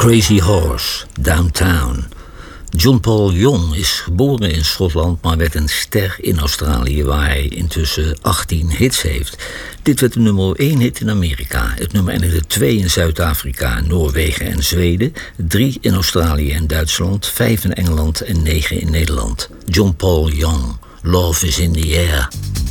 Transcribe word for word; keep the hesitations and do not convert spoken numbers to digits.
Crazy Horse, Downtown. John Paul Young is geboren in Schotland, maar werd een ster in Australië, waar hij intussen achttien hits heeft. Dit werd de nummer één hit in Amerika. Het nummer eindigde twee in Zuid-Afrika, Noorwegen en Zweden, drie in Australië en Duitsland, vijf in Engeland en negen in Nederland. John Paul Young, Love is in the Air.